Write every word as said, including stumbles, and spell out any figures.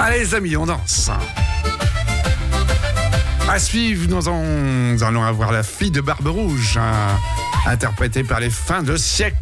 Allez les amis, on danse. À suivre, nous, en- nous allons avoir la fille de Barbe Rouge, hein, interprétée par les fins de siècle.